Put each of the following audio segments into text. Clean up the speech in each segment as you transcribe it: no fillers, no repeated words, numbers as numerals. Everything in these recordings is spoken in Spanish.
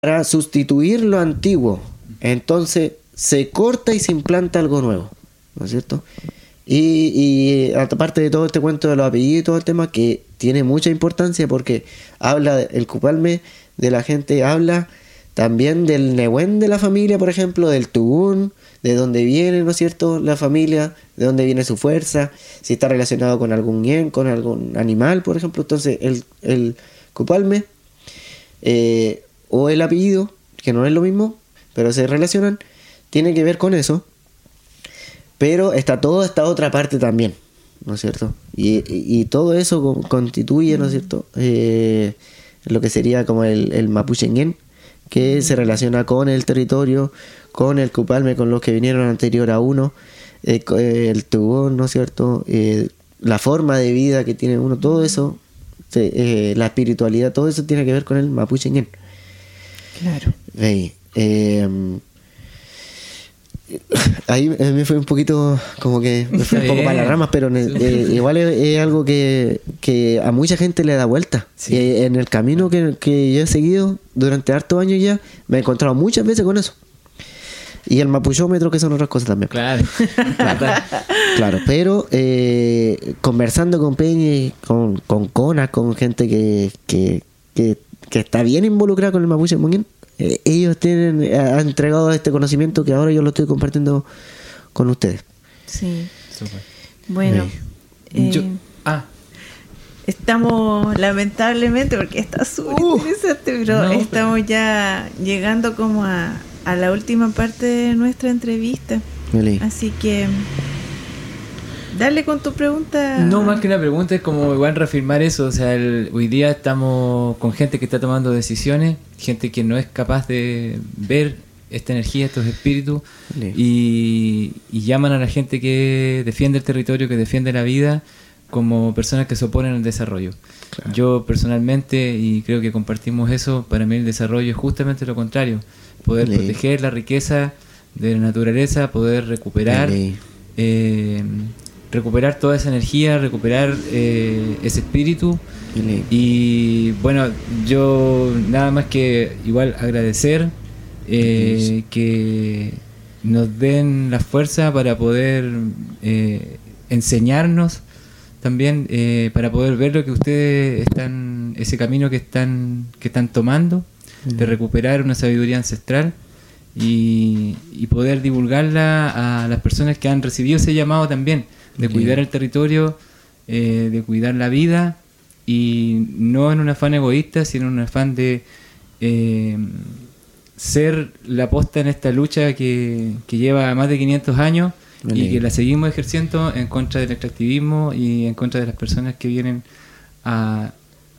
para sustituir lo antiguo. Entonces se corta y se implanta algo nuevo, ¿no es cierto? Y aparte de todo este cuento de los apellidos y todo el tema, que tiene mucha importancia porque habla, el Cupalme de la gente habla también del Nehuen de la familia, por ejemplo, del Tugún, de dónde viene, ¿no es cierto?, la familia, de dónde viene su fuerza, si está relacionado con algún ñen, con algún animal, por ejemplo. Entonces el Cupalme o el apellido, que no es lo mismo, pero se relacionan, tiene que ver con eso. Pero está toda esta otra parte también, ¿no es cierto? Y todo eso constituye, ¿no es cierto?, lo que sería como el Mapuche Ñen, que se relaciona con el territorio, con el Cupalme, con los que vinieron anterior a uno, el Tugún, ¿no es cierto?, la forma de vida que tiene uno, todo eso, la espiritualidad, todo eso tiene que ver con el Mapuche Ñen. Claro. Ahí me fue un poquito, como que me fue un poco para las ramas, pero igual es algo que a mucha gente le da vuelta. Sí. En el camino que yo he seguido durante hartos años ya, me he encontrado muchas veces con eso. Y el mapuchómetro, que son otras cosas también. Claro. Claro, pero conversando con Peña, con Conas, con gente que está bien involucrada con el Mapuche Ñen, ellos han entregado este conocimiento que ahora yo lo estoy compartiendo con ustedes. Sí. Súper. Bueno, estamos lamentablemente, porque está súper interesante, pero estamos ya llegando como a la última parte de nuestra entrevista. Así que dale con tu pregunta. No, más que una pregunta, es como igual reafirmar eso. O sea, hoy día estamos con gente que está tomando decisiones, gente que no es capaz de ver esta energía, estos espíritus, y llaman a la gente que defiende el territorio, que defiende la vida, como personas que se oponen al desarrollo. Claro. Yo personalmente, y creo que compartimos eso, para mí el desarrollo es justamente lo contrario: poder proteger la riqueza de la naturaleza, poder recuperar recuperar toda esa energía, recuperar ese espíritu. Y bueno, yo nada más que igual agradecer que nos den la fuerza para poder enseñarnos también, para poder ver lo que ustedes están, ese camino que están tomando, de recuperar una sabiduría ancestral y poder divulgarla a las personas que han recibido ese llamado también, de cuidar el territorio, de cuidar la vida, y no en un afán egoísta, sino en un afán de ser la posta en esta lucha que lleva más de 500 años y que la seguimos ejerciendo en contra del extractivismo y en contra de las personas que vienen a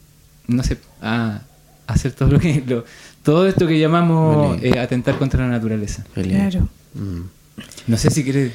hacer todo esto que llamamos atentar contra la naturaleza. Claro. No sé si quieres...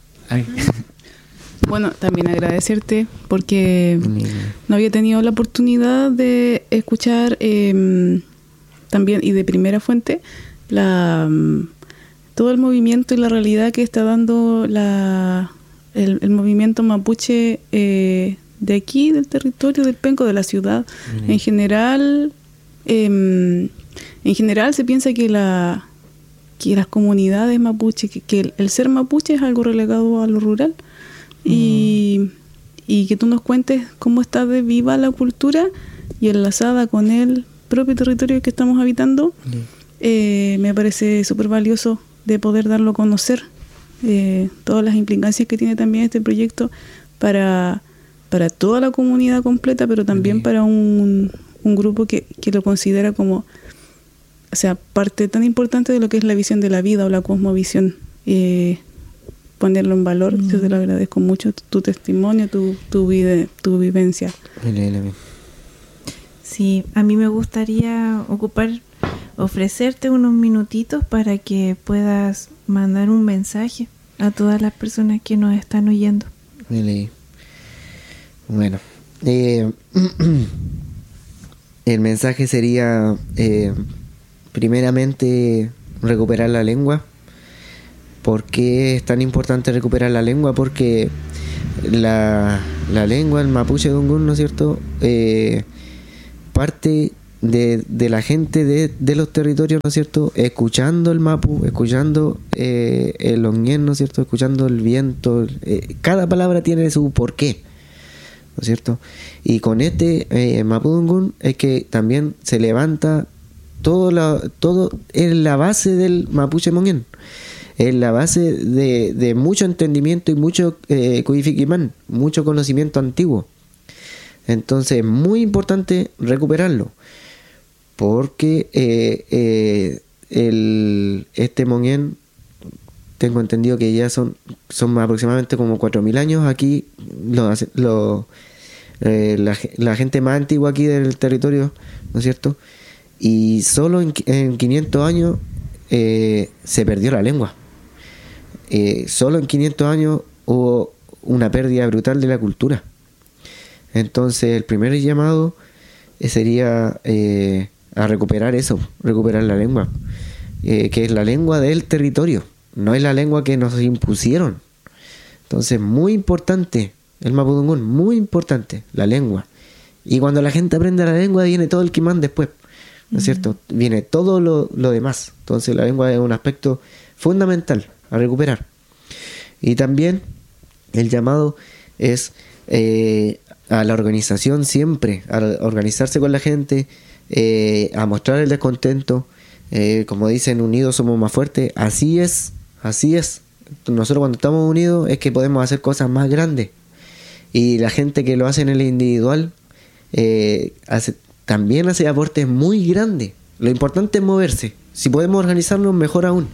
Bueno, también agradecerte porque no había tenido la oportunidad de escuchar también, y de primera fuente, todo el movimiento y la realidad que está dando el movimiento mapuche de aquí, del territorio del Penco, de la ciudad. En general se piensa que las comunidades mapuche, que el ser mapuche es algo relegado a lo rural. Y que tú nos cuentes cómo está de viva la cultura y enlazada con el propio territorio que estamos habitando. Me parece súper valioso de poder darlo a conocer, todas las implicancias que tiene también este proyecto para toda la comunidad completa, pero también para un grupo que lo considera como, o sea, parte tan importante de lo que es la visión de la vida o la cosmovisión. Ponerlo en valor. Yo te lo agradezco mucho, tu testimonio, tu vivencia. Sí, a mí me gustaría ofrecerte unos minutitos para que puedas mandar un mensaje a todas las personas que nos están oyendo. Bueno, el mensaje sería primeramente recuperar la lengua. ¿Por qué es tan importante recuperar la lengua? Porque la lengua, el mapuche dungún, ¿no es cierto?, parte de la gente de los territorios, ¿no es cierto? Escuchando el mapu, escuchando el onguén, ¿no es cierto? Escuchando el viento. Cada palabra tiene su porqué, ¿no es cierto? Y con Mapudungun es que también se levanta todo es la base del mapuche monguén. Es la base de mucho entendimiento y mucho codifiquimán, mucho conocimiento antiguo. Entonces es muy importante recuperarlo, porque este monguén, tengo entendido que ya son aproximadamente como 4.000 años aquí, la gente más antigua aquí del territorio, ¿no es cierto? Y solo en 500 años se perdió la lengua. Solo en 500 años hubo una pérdida brutal de la cultura. Entonces el primer llamado sería a recuperar eso, recuperar la lengua, que es la lengua del territorio, no es la lengua que nos impusieron. Entonces muy importante el Mapudungun, muy importante la lengua. Y cuando la gente aprende la lengua viene todo el quimán después, ¿no es cierto? Viene todo lo demás. Entonces la lengua es un aspecto fundamental a recuperar. Y también el llamado es a la organización siempre, a organizarse con la gente, a mostrar el descontento, como dicen, unidos somos más fuertes. Así es. Nosotros cuando estamos unidos es que podemos hacer cosas más grandes, y la gente que lo hace en el individual también hace aportes muy grandes. Lo importante es moverse. Si podemos organizarnos, mejor aún.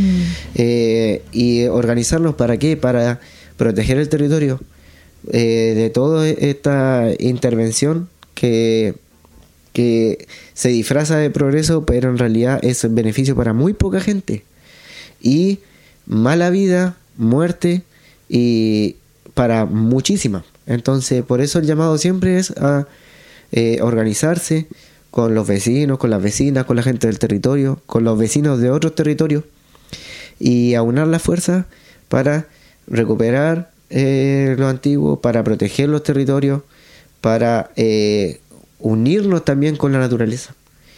Y organizarnos, ¿para qué? Para proteger el territorio de toda esta intervención que se disfraza de progreso, pero en realidad es beneficio para muy poca gente, y mala vida, muerte, y para muchísima. Entonces por eso el llamado siempre es a organizarse con los vecinos, con las vecinas, con la gente del territorio, con los vecinos de otros territorios, y aunar las fuerzas para recuperar lo antiguo, para proteger los territorios, para unirnos también con la naturaleza.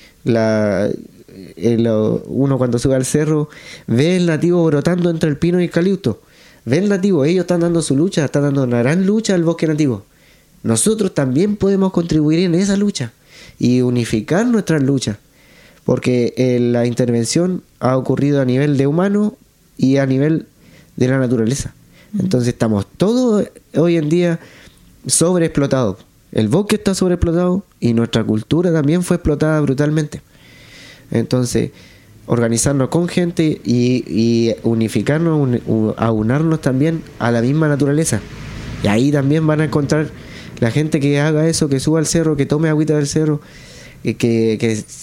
Uno cuando sube al cerro ve el nativo brotando entre el pino y el eucalipto, ve el nativo, ellos están dando su lucha, están dando una gran lucha al bosque nativo. Nosotros también podemos contribuir en esa lucha y unificar nuestras luchas, porque la intervención ha ocurrido a nivel de humano y a nivel de la naturaleza. Entonces estamos todos hoy en día sobreexplotados. El bosque está sobreexplotado y nuestra cultura también fue explotada brutalmente. Entonces, organizarnos con gente y unificarnos, aunarnos también a la misma naturaleza. Y ahí también van a encontrar la gente que haga eso, que suba al cerro, que tome agüita del cerro, que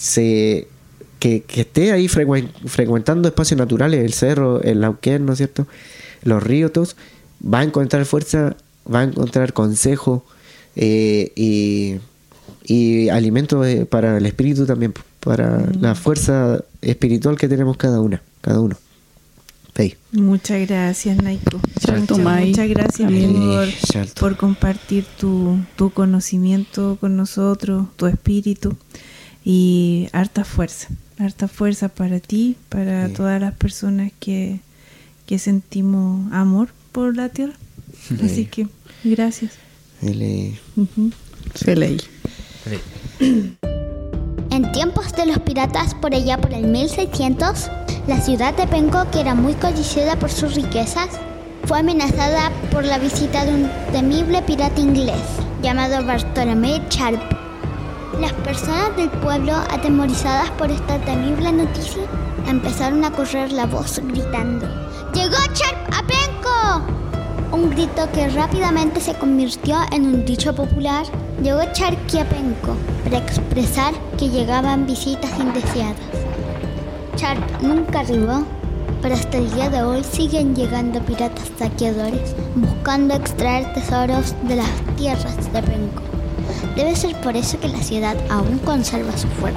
esté ahí frecuentando espacios naturales, el cerro, el lauquén, ¿no es cierto?, los ríos, todos, va a encontrar fuerza, va a encontrar consejo y alimento para el espíritu también, para la fuerza espiritual que tenemos cada uno. Hey. Muchas gracias, Naiko. Muchas gracias por compartir tu conocimiento con nosotros, tu espíritu, y harta fuerza para ti, para todas las personas que sentimos amor por la tierra. Así que gracias. Feliz. En tiempos de los piratas, por allá por el 1600, la ciudad de Penco, que era muy codiciada por sus riquezas, fue amenazada por la visita de un temible pirata inglés llamado Bartolomé Sharp. Las personas del pueblo, atemorizadas por esta temible noticia, empezaron a correr la voz gritando: ¡Llegó Sharp a Penco! Un grito que rápidamente se convirtió en un dicho popular: llegó Sharp a Penco, para expresar que llegaban visitas indeseadas. Sharp nunca arribó, pero hasta el día de hoy siguen llegando piratas saqueadores buscando extraer tesoros de las tierras de Penco. Debe ser por eso que la ciudad aún conserva su fuerte.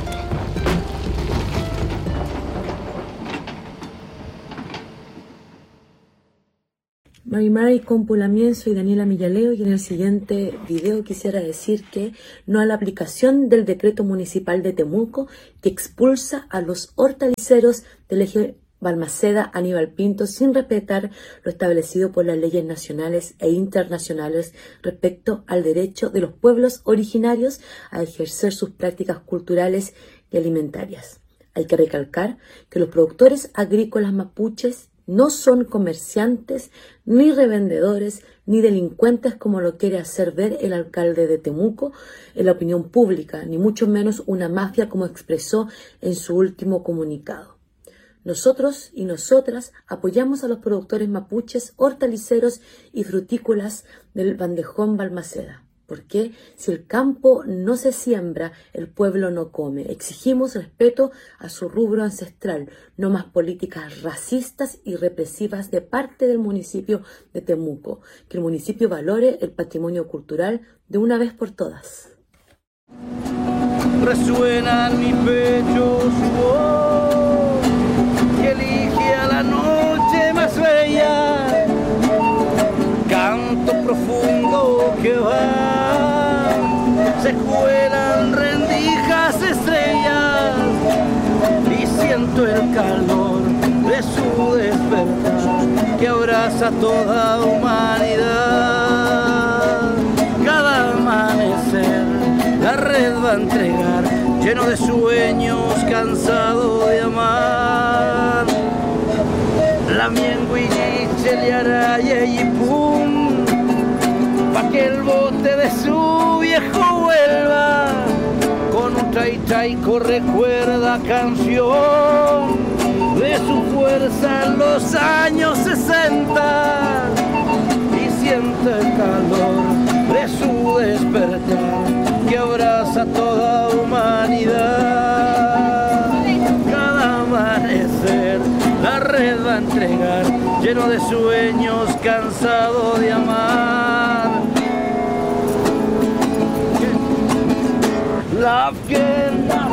Mari Compulamien, soy Daniela Millaleo y en el siguiente video quisiera decir que no a la aplicación del decreto municipal de Temuco que expulsa a los hortaliceros del eje Balmaceda Aníbal Pinto sin respetar lo establecido por las leyes nacionales e internacionales respecto al derecho de los pueblos originarios a ejercer sus prácticas culturales y alimentarias. Hay que recalcar que los productores agrícolas mapuches no son comerciantes, ni revendedores, ni delincuentes como lo quiere hacer ver el alcalde de Temuco en la opinión pública, ni mucho menos una mafia como expresó en su último comunicado. Nosotros y nosotras apoyamos a los productores mapuches, hortaliceros y frutícolas del bandejón Balmaceda. Porque si el campo no se siembra, el pueblo no come. Exigimos respeto a su rubro ancestral, no más políticas racistas y represivas de parte del municipio de Temuco. Que el municipio valore el patrimonio cultural de una vez por todas. Resuena en mi pecho su voz, que elige a la noche más bella, canto profundo que va. Se cuelan rendijas estrellas y siento el calor de su despertar que abraza toda humanidad. Cada amanecer la red va a entregar, lleno de sueños, cansado de amar. La mienguilliche le araya y pum, pa' que el bote de su viejo vuelva con un trai-traico recuerda canción de su fuerza en los años 60 y siente el calor de su despertar que abraza toda humanidad. Cada amanecer la red va a entregar, lleno de sueños, cansado de amar. La fiesta